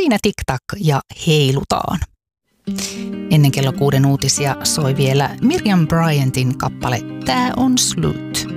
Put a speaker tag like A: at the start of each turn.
A: siinä TikTok ja heilutaan. Ennen kello 6 uutisia soi vielä Miriam Bryantin kappale Tää on slut.